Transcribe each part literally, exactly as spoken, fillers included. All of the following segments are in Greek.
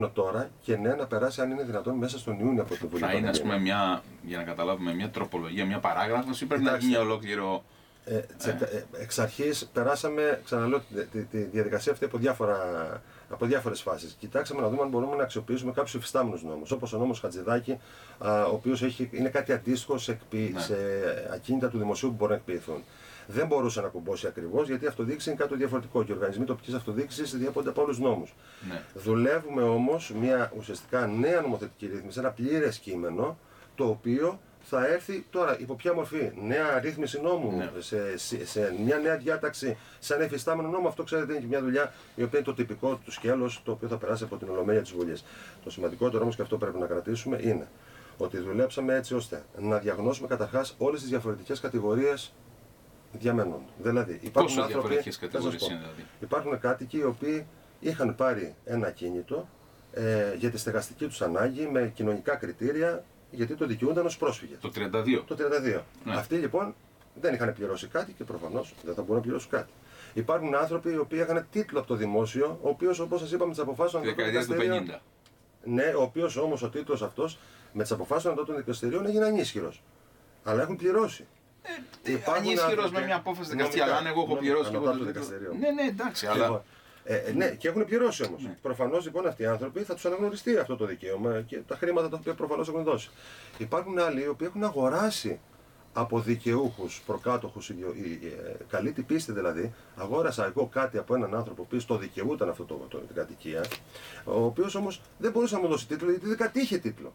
τώρα και ναι, να περάσει αν είναι δυνατόν μέσα στον Ιούνιο από το Βουλή. Θα είναι, ας πούμε, μια, για να καταλάβουμε, μια τροπολογία, μια παράγραφος ή πρέπει να γίνει ολόκληρο. Ε, ε. Εξ αρχής περάσαμε, ξαναλέω, τη, τη διαδικασία αυτή από, διάφορα, από διάφορες φάσεις. Κοιτάξαμε να δούμε αν μπορούμε να αξιοποιήσουμε κάποιους υφιστάμενους νόμους, όπως ο νόμος Χατζηδάκη, α, ο οποίος έχει, είναι κάτι αντίστοιχο σε, εκποι, ναι. σε ακίνητα του δημοσίου που μπορούν να εκποιηθούν. Δεν μπορούσε να κουμπώσει ακριβώς, γιατί η αυτοδιοίκηση είναι κάτι διαφορετικό και οι οργανισμοί τοπικής αυτοδιοίκησης διέπονται από άλλους νόμους. Ναι. Δουλεύουμε όμως μια ουσιαστικά νέα νομοθετική ρύθμιση, ένα πλήρες κείμενο, το οποίο θα έρθει τώρα υπό ποια μορφή, νέα ρύθμιση νόμου, ναι. σε, σε, σε μια νέα διάταξη, σε ένα εφιστάμενο νόμο. Αυτό ξέρετε είναι και μια δουλειά η οποία είναι το τυπικό του σκέλος, το οποίο θα περάσει από την Ολομέλεια της Βουλής. Το σημαντικότερο όμως, και αυτό πρέπει να κρατήσουμε, είναι ότι δουλέψαμε έτσι ώστε να διαγνώσουμε καταρχάς όλες τις διαφορετικές κατηγορίες διαμένων. Δηλαδή, υπάρχουν Πόσο άνθρωποι, διαφορετικές κατηγορίες είναι, δηλαδή. Υπάρχουν κάτοικοι οι οποίοι είχαν πάρει ένα ακίνητο ε, για τη στεγαστική τους ανάγκη με κοινωνικά κριτήρια, γιατί το δικαιούνταν ως πρόσφυγες. Το τριάντα δύο. Το τριάντα δύο. Ναι. Αυτοί λοιπόν δεν είχαν πληρώσει κάτι και προφανώς δεν θα μπορούν να πληρώσουν κάτι. Υπάρχουν άνθρωποι οι οποίοι είχαν τίτλο από το δημόσιο, ο οποίος, όπως σας είπαμε, τις αποφάσεις των δεκαετία του πενήντα. Ναι, ο οποίος όμως ο τίτλος αυτός με τις αποφάσεις των δικαστηρίων έγινε ανίσχυρος. Αλλά έχουν πληρώσει. Ε, ανίσχυρος με μια απόφαση δικαστή, αλλά αν εγώ έχω πληρώσει και εγώ το δικαστήριο. Ναι, ναι, εντάξει, αλλά. Λοιπόν, ε, ναι, και έχουν πληρώσει όμως. Ναι. Προφανώς λοιπόν αυτοί οι άνθρωποι θα τους αναγνωριστεί αυτό το δικαίωμα και τα χρήματα τα οποία προφανώς έχουν δώσει. Υπάρχουν άλλοι οι οποίοι έχουν αγοράσει από δικαιούχους, προκάτοχους, η, η, η, καλή την πίστη δηλαδή, αγόρασα εγώ κάτι από έναν άνθρωπο που το δικαιούταν αυτό το, το, την κατοικία, ο οποίος όμως δεν μπορούσε να μου δώσει τίτλο γιατί δεν κατήχε τίτλο.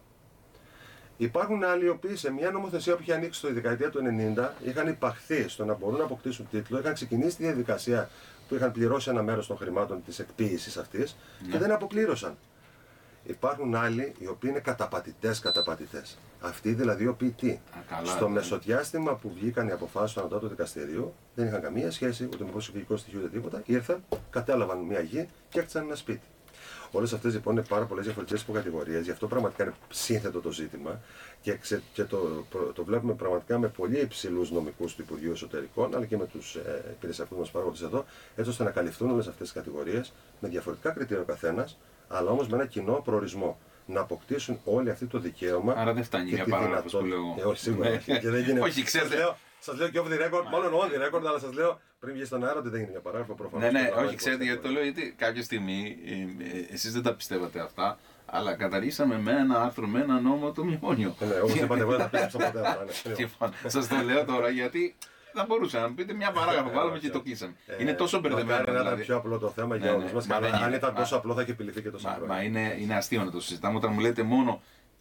Υπάρχουν άλλοι οι οποίοι σε μια νομοθεσία που είχε ανοίξει το δεκαετία του ενενήντα είχαν υπαχθεί στο να μπορούν να αποκτήσουν τίτλο, είχαν ξεκινήσει τη διαδικασία που είχαν πληρώσει ένα μέρος των χρημάτων της εκποίησης αυτής ναι. και δεν αποπλήρωσαν. Υπάρχουν άλλοι οι οποίοι είναι καταπατητές καταπατητές. Αυτοί δηλαδή οι οποίοι τι, καλά, στο ναι. μεσοδιάστημα που βγήκαν οι αποφάσεις του ανωτάτου δικαστηρίου δεν είχαν καμία σχέση ούτε με προσωπικό στοιχείο ούτε τίποτα, ήρθαν, κατέλαβαν μια γη και έκτισαν ένα σπίτι. Όλες αυτές λοιπόν είναι πάρα πολλές διαφορετικές υποκατηγορίες, γι' αυτό πραγματικά είναι σύνθετο το ζήτημα και, ξε, και το, το βλέπουμε πραγματικά με πολύ υψηλούς νομικούς του Υπουργείου Εσωτερικών αλλά και με τους ε, υπηρεσιακούς μας παράγοντες εδώ, έτσι ώστε να καλυφθούν όλες αυτές τις κατηγορίες με διαφορετικά κριτήρια ο καθένας, αλλά όμως με ένα κοινό προορισμό. Να αποκτήσουν όλοι αυτό το δικαίωμα. Άρα δεν φτάνει για παράγραφος που λέω. Ε, όχι, σίγουρα. όχι, και δεν γίνεται. όχι, ξέρετε. Σας λέω και off the record, μάλλον on the record, αλλά σας λέω πριν βγει στον αέρα ότι δεν είναι μια παράγραφο προφανώς. Ναι, ναι, όχι, ξέρετε γιατί το λέω, γιατί κάποια στιγμή ε, εσείς δεν τα πιστεύατε αυτά, αλλά καταργήσαμε με ένα άρθρο, με ένα νόμο το μνημόνιο. Ναι, όπως είπατε, εγώ δεν τα πίστεψα ποτέ αυτά. Σας το λέω τώρα γιατί θα μπορούσα να πείτε μια παράγραφο, βάλαμε και το κλείσαμε. Είναι τόσο μπερδεμένο. Είναι ένα πιο απλό το θέμα για όλους μας. Αν ήταν τόσο απλό θα είχε επιληθεί και τόσο απλό. Μα είναι αστείο να το συζητάμε όταν μου λέτε μόνο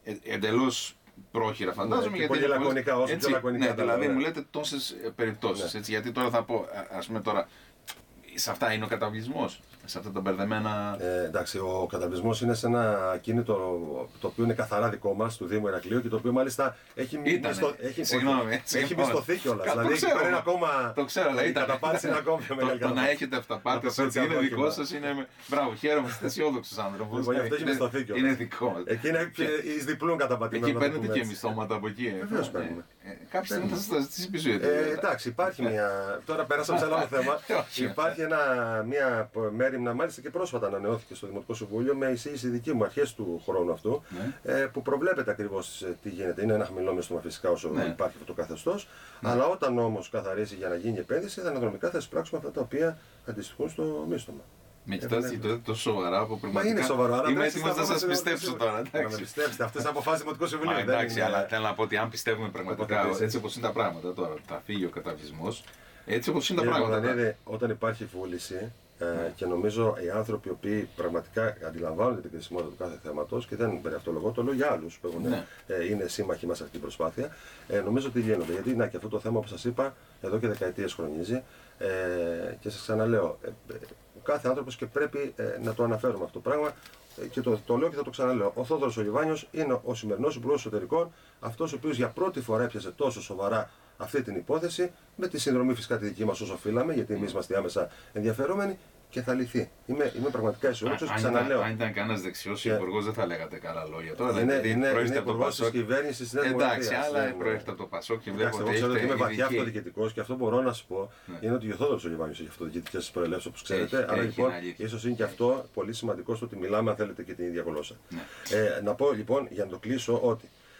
εντελώς πρόχειρα, φαντάζομαι. Ναι, γιατί πολύ λακωνικά, όσο έτσι, πιο λακωνικά. Ναι, δηλαδή μου λέτε τόσες περιπτώσεις. Ναι. Γιατί τώρα θα πω, ας πούμε τώρα, σε αυτά είναι ο καταβλισμός, σε αυτά τα μπερδεμένα. Ε, εντάξει, ο καταβλισμός είναι σε ένα ακίνητο το οποίο είναι καθαρά δικό μας, του Δήμου Ηρακλείου και το οποίο μάλιστα έχει, μισθω... έχει, συγγνώμη, έχει μισθωθεί κιόλας. Δηλαδή έχει πάρει ένα ακόμα. Το ξέρω, αλλά ήταν. Καταπάτηση είναι ακόμα πιο μεγάλη. Το να έχετε αυταπάτη, ότι είναι δικό σας είναι. Μπράβο, χαίρομαι, είστε αισιόδοξος άνθρωπος. Λοιπόν, αυτό έχει μισθωθεί κιόλας. Είναι δικό μας. Εκεί είναι εις διπλούν καταπατημένο. Εκεί παίρνετε και μισθώματα από εκεί. Βεβαίως παίρνουμε. Κάποια στιγμή θα σας ζητήσει πίσω. Εντάξει, υπάρχει μια. Τώρα πέρασαμε σε ένα άλλο θέμα. Υπάρχει μια μέριμνα, μάλιστα και πρόσφατα ανανεώθηκε στο Δημοτικό Συμβούλιο με εισήγηση δική μου αρχές του χρόνου αυτού, ναι. ε, που προβλέπεται ακριβώς τι γίνεται. Είναι ένα χαμηλό μισθώμα φυσικά όσο ναι. υπάρχει αυτό το καθεστώς, ναι. αλλά όταν όμως καθαρίσει για να γίνει επένδυση, αναδρομικά θα εισπράξουμε αυτά τα οποία αντιστοιχούν στο μίσθωμα. Με κοιτάτε τότε τόσο σοβαρά που πραγματικά. Μα είναι σοβαρό. Είμαι έτοιμος να σας πιστέψω τώρα. Να με πιστέψετε, αυτές τις αποφάσεις Δημοτικού Συμβουλίου. Εντάξει, αλλά θέλω να πω ότι αν πιστεύουμε πραγματικά έτσι όπως είναι τα πράγματα τώρα, θα φύγει ο καταβλισμός, έτσι όπως είναι τα πράγματα. Όταν υπάρχει βούληση. Ε, και νομίζω οι άνθρωποι οι οποίοι πραγματικά αντιλαμβάνονται την κρισιμότητα του κάθε θέματος και δεν περί αυτό λόγο, το λέω για άλλους που έχουν, ναι. ε, είναι σύμμαχοι μας σε αυτή την προσπάθεια, ε, νομίζω ότι γίνονται. Γιατί να, και αυτό το θέμα που σας είπα εδώ και δεκαετίες χρονίζει ε, και σας ξαναλέω, ε, ε, ο κάθε άνθρωπος και πρέπει ε, να το αναφέρουμε αυτό το πράγμα ε, και το, το λέω και θα το ξαναλέω. Ο Θόδωρος Ολιβάνιος είναι ο σημερινός Υπουργός Εσωτερικών, αυτός ο οποίος για πρώτη φορά έπιασε τόσο σοβαρά αυτή την υπόθεση, με τη συνδρομή φυσικά τη δική μας όσο οφείλαμε, γιατί εμείς είμαστε άμεσα ενδιαφερόμενοι, και θα λυθεί. Είμαι, είμαι πραγματικά αισιόδοξος και Αν ξαναλέω. ήταν, ήταν κανένα δεξιό Και- υπουργό, δεν θα λέγατε καλά λόγια. Τώρα Είναι, δηλαδή είναι, προέρχεται είναι από το υπουργός της Πασόκ. κυβέρνησης της Νέας Εντάξει, Δημοκρατίας. αλλά Ναι, ναι. προέρχεται από το Πασόκ και Εντάξει, βλέπω εγώ ότι ξέρω ότι έχετε είμαι βαθιά ειδική- αυτοδιοικητικός και αυτό μπορώ να σου πω Ναι. είναι ότι ο Θόδωρος ο Γεβάνιος έχει αυτοδιοικητικές προελεύσεις όπως ξέρετε. Έχει, Άρα έχει, λοιπόν είναι αλήθεια. ίσως είναι και αυτό πολύ σημαντικό στο ότι μιλάμε αν θέλετε και την ίδια γλώσσα. Ναι. Ε, να πω λοιπόν για να το κλείσω ότι